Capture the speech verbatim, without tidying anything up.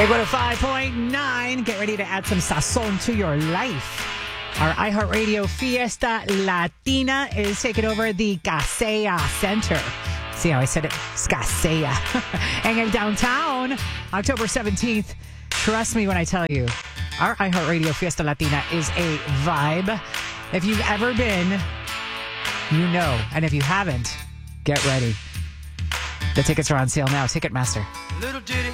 one oh five point nine. Get ready to add some sazon to your life. Our iHeartRadio Fiesta Latina is taking over the Casella Center. See how I said it? It's Casella. And in downtown, October seventeenth. Trust me when I tell you, our iHeartRadio Fiesta Latina is a vibe. If you've ever been, you know. And if you haven't, get ready. The tickets are on sale now. Ticketmaster. Little did it